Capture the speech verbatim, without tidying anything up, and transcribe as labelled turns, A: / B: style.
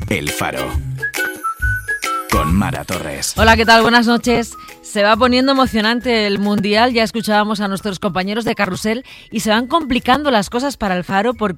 A: El Faro. Con Mara Torres.
B: Hola, ¿qué tal? Buenas noches. Se va poniendo emocionante el Mundial, ya escuchábamos a nuestros compañeros de Carrusel y se van complicando las cosas para el Faro porque